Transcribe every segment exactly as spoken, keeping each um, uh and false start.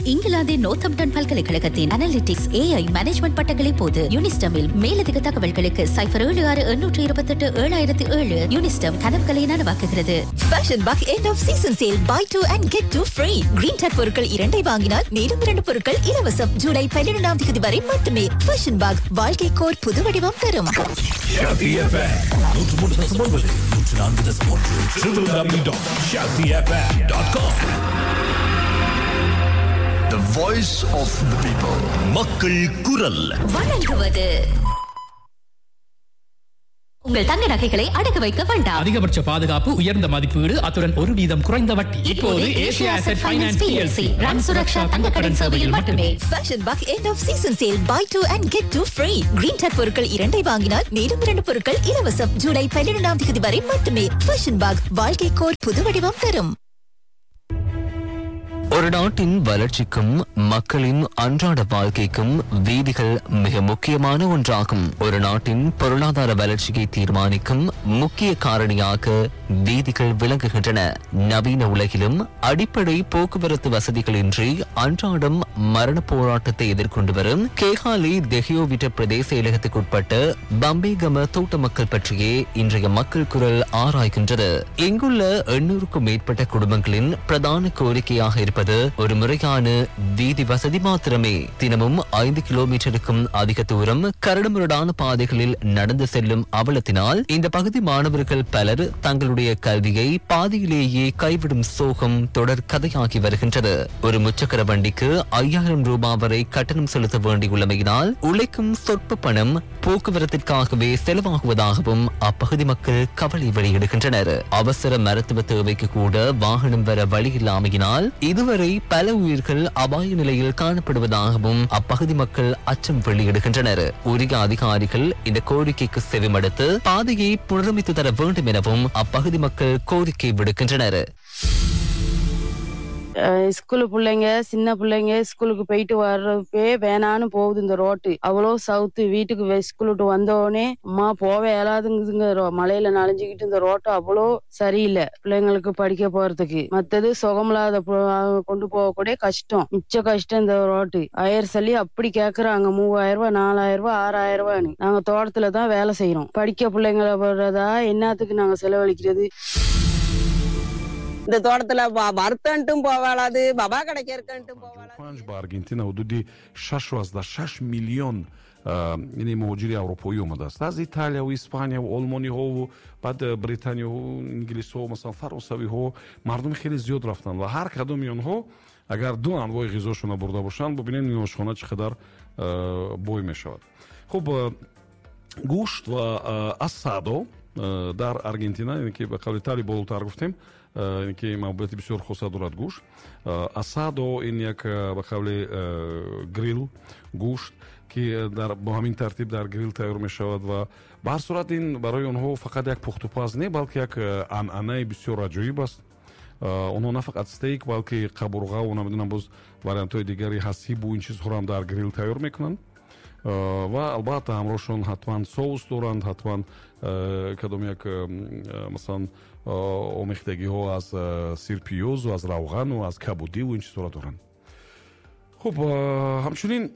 இங்கிலாந்தின் நோர்த்தம்ப்டன் பல்கலைக்கழகத்தின் அனலிட்டிக்ஸ் ஏஐ மேனேஜ்மெண்ட் பட்டங்களை போது யூனிஸ்டமில் மேலதிக தகவல்களுக்கு சைபர் ஏழு ஆறு எண்ணூற்றி இருபத்தி எட்டு ஏழாயிரத்தி ஏழு யூனிஸ்டம் கனவுகளை நனவாக்குகிறது. ஃபேஷன் பாக் end of season sale by two and get two free. Green take பொருட்கள் இரண்டை வாங்கினால் மேலும் இரண்டு பொருட்கள் இலவசம். ஜூலை பன்னிரண்டாம் தேதி வரை மட்டுமே. ஃபேஷன் பாக் வாழ்க்கைக்கு ஒரு புது வடிவம் தரும். w w w dot shakti f m dot com. The voice of the people. மக்கள் குரல். வணங்குவது உங்கள் தங்க நகைகளை அடகு வைக்க வேண்டாம். அதிகபட்ச பாதுகாப்பு, உயர்ந்த மதிப்பீடு, அத்துடன் ஒரு வீதம் குறைந்த வட்டி. இப்போது Asia asset finance PLC run Suraksha தங்க கடன் சேவையில் மட்டுமே. ஃபேஷன் பாக் end of season sale by two and get two free. Green take பொருட்கள் இரண்டை வாங்கினால் மேலும் இரண்டு பொருட்கள் இலவசம். ஜூலை பன்னிரண்டாம் தேதி வரை மட்டுமே. ஃபேஷன் பாக் வாழ்க்கைக்கு ஒரு புது வடிவம் தரும். ஒரு நாட்டின் வளர்ச்சிக்கும் மக்களின் அன்றாட வாழ்க்கைக்கும் வீதிகள் மிக முக்கியமான ஒன்றாகும். ஒரு நாட்டின் பொருளாதார வளர்ச்சியை தீர்மானிக்கும் முக்கிய காரணியாக வீதிகள் விளங்குகின்றன. நவீன உலகிலும் அடிப்படை போக்குவரத்து வசதிகளின்றி அன்றாடம் மரண போராட்டத்தை எதிர்கொண்டு வரும் கேகாலி தெஹியோவிட்ட பிரதேச செயலகத்துக்குட்பட்ட பம்பேகம தோட்ட மக்கள் பற்றியே இன்றைய மக்கள் குரல் ஆராய்கின்றது. இங்குள்ள எண்ணூறுக்கும் மேற்பட்ட குடும்பங்களின் பிரதான கோரிக்கையாக இருப்பது ஒரு முறையான வீதி வசதி மாத்திரமே. தினமும் ஐந்து கிலோமீட்டருக்கும் அதிக தூரம் கரடுமுரடான பாதைகளில் நடந்து செல்லும் அவலத்தினால் இந்த பகுதி மாணவர்கள் பலர் தங்களுடைய கல்வியை பாதியிலேயே கைவிடும் சோகம் தொடர் கதையாகி வருகின்றது. ஒரு முச்சக்கர வண்டிக்கு ஐயாயிரம் ரூபாய் வரை கட்டணம் செலுத்த வேண்டியுள்ளமையினால் உழைக்கும் சொற்ப பணம் போக்குவரத்திற்காகவே செலவாகுவதாகவும் அப்பகுதி மக்கள் கவலை வெளியிடுகின்றனர். அவசர மருத்துவ தேவைக்கு கூட வாகனம் வர வழி இல்லாமையினால் இதுவரை பல உயிர்கள் அபாய நிலையில் காணப்படுவதாகவும் அப்பகுதி மக்கள் அச்சம் வெளியிடுகின்றனர். உரிய அதிகாரிகள் இந்த கோரிக்கைக்கு செவிமடுத்து பாதையை புனரமைத்து தர வேண்டும் எனவும் அப்பகுதி மக்கள் கோரிக்கை விடுக்கின்றனர். ஸ்கூலு பிள்ளைங்க சின்ன பிள்ளைங்க ஸ்கூலுக்கு போயிட்டு வர்றப்பே வேணான்னு போகுது இந்த ரோட்டு. அவ்வளோ சவுத்து. வீட்டுக்கு ஸ்கூல் விட்டு வந்தோடனே அம்மா போக இயலாதுங்குதுங்க. மழையில நனைஞ்சுக்கிட்டு இந்த ரோட்டு அவ்வளோ சரியில்லை பிள்ளைங்களுக்கு படிக்க போறதுக்கு. மத்தது சுகமில்லாத கொண்டு போகக்கூடிய கஷ்டம், மிச்ச கஷ்டம் இந்த ரோட்டு. ஆயிரம் சொல்லி அப்படி கேக்குறாங்க. மூவாயிரம் ரூபாய் நாலாயிரம் ரூபாய் ஆறாயிரம் ரூபாய்னு. நாங்க தோட்டத்துல தான் வேலை செய்யறோம். படிக்க பிள்ளைங்களை போடுறதா என்னத்துக்கு நாங்க செலவழிக்கிறது? இந்த தோட்டத்துல வறுத்தன்ட்டும் போவாளாது, பபா கிடைக்கிறதும் போவாளாது. Argentina hududi шестьдесят шесть миллион یعنی مهاجری اروپایی اومده است از ایتالیا و اسپانیا و آلمانی ها و بعد بریتانیا و انگلیس ها مثلا فرانسوی ها مردم خیلی زیاد رفتن و هر کدوم اونها اگر دو انواع غذاشون برده باشن ببینید این آشخانه چقدر بوی میشود. خب گوشت و اسادو در آرژانتین یعنی که به قول ایتالی بالاتر گفتیم یعنی که محبت بسیار خاصه دارد گوشت. اسادو این یک به قول گریل گوشت که در با همین ترتیب در گریل تیار می شود و به هر صورت این برای اونها فقط یک پخت و پز نه بلکه یک عنعنه بسیار عجیب است. اونها نه فقط استیک بلکه قبرغه و نمیدونم باز واریانت های دیگری حسیب و این چیزها را هم در گریل تیار میکنند و البته همراهشون حتما سس دارند، حتما کدام یک مثلا آمیختگی ها از سیر پیوز و از روغن و از کبودی و این چیزها دارند. خب همچنین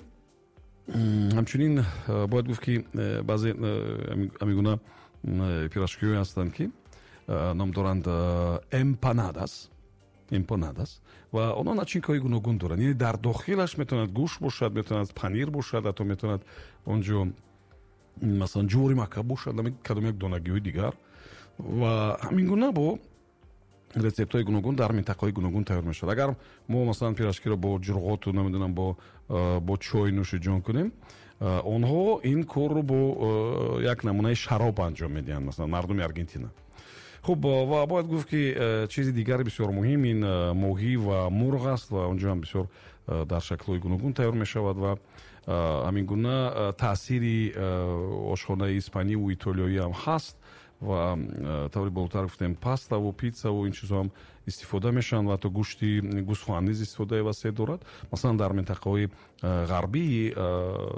همچنین باید گفت که بعضی امیگونه پیراشکی هستند که نام دارند امپاناداس امپاناداس و اونا ناچینکای گوناگون دارند. یعنی در داخلش میتوند گوشت باشد، میتوند پنیر باشد، حتی میتوند اونجا مثلا جوری مکه باشد، کدام یک دانگی دیگر و همین گونه با رسپت های گوناگون در منطقه های گوناگون تیار میشد. اگر ما مثلا پیراشکی رو با جرغات و نمیدونم با با چای نوش جان کنیم، اونها این کار رو با یک نمونه شراب انجام میدن مثلا مردم آرژانتین. خب و باید گفت که چیز دیگری بسیار مهم این ماهی و مرغ است و اونجا هم بسیار در شکل گوناگون تیار می شود و همین گونه تأثیری آشخانه اسپانی و ایتالیایی هم هست و طوری بالاتر گفتیم پاستا و پیتزا و این چیزها هم استفاده میشن و حتی گوشتی گوسفند نیز استفاده وسیع دارد. مثلا در منطقه های غربی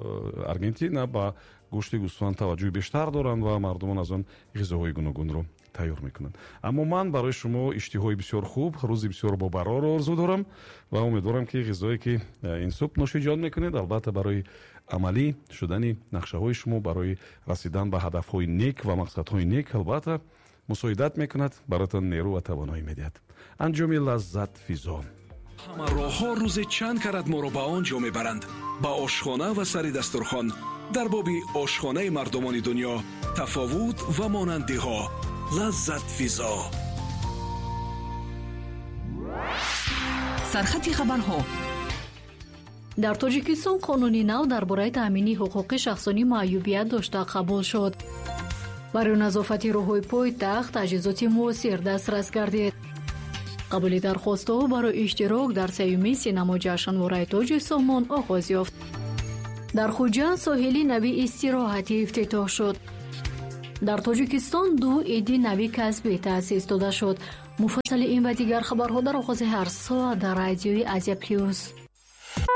آرژانتین با گوشت گوسفند توجه بیشتر دارند و مردمان از آن غذاهای گوناگون رو тайёр мекунанд. аммо ман барои шумо иштиҳои бисёр хуб, рӯзи бисёр бобарорро орзу дорам ва умедворам ки ғизое ки ин субҳ нӯшиҷон мекунед албатта барои амалӣ шудани нақшаҳои шумо, барои расидан ба ҳадафҳои нек ва мақсадҳои нек албатта мусоидат мекунад, баротон нерӯ ва тавоноӣ медиҳад. анҷоми лаззат физо. ҳама роҳҳо рӯзе чанд карат моро ба он ҷо мебаранд, ба ошхона ва сари дастурхон. дар боби ошхонаи мардумони дунё тафовут ва монандиҳо. лаззат физо. сархати хабарҳо. дар тоҷикистон қонуни нав дар бораи таъмини ҳуқуқи шахсонӣ маъюбият дошта қабул шуд. барои назофати роҳҳои пойтахт таҷҳизоти муосир дастрас гардид. қабули дархостҳо барои иштирок дар сеюмин синамо ҷашнвораи тоҷи сомон оғоз ёфт. дар хуҷанд соҳили нави истироҳатӣ ифтитоҳ шуд. дар тоҷикистон ду иди нави касбӣ таъсис дода шуд. муфассали ин ва дигар хабарҳо дар оғози ҳар соат дар радиои Азия Плюс.